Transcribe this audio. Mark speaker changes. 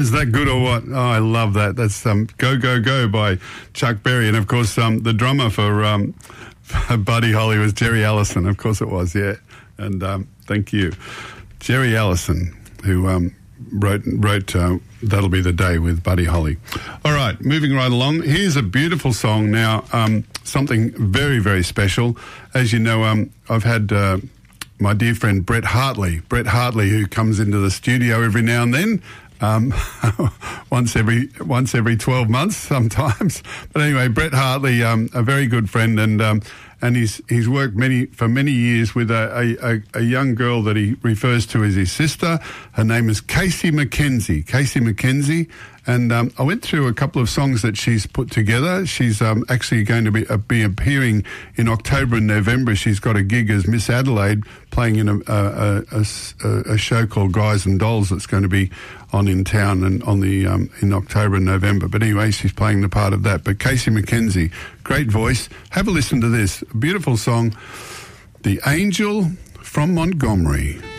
Speaker 1: Is that good or what? Oh, I love that. That's Go, Go, Go by Chuck Berry. And, of course, the drummer for Buddy Holly was Jerry Allison. Of course it was, yeah. And thank you. Jerry Allison, who wrote That'll Be the Day with Buddy Holly. All right, moving right along. Here's a beautiful song now, something very, very special. As you know, I've had my dear friend Brett Hartley, who comes into the studio every now and then, once every 12 months sometimes. But anyway, Brett Hartley, a very good friend, and he's worked for many years with a young girl that he refers to as his sister. Her name is Casey McKenzie. And I went through a couple of songs that she's put together. She's actually going to be appearing in October and November. She's got a gig as Miss Adelaide, playing in a show called Guys and Dolls that's going to be on in town and in October and November. But anyway, she's playing the part of that. But Casey McKenzie, great voice. Have a listen to this. A beautiful song, The Angel from Montgomery.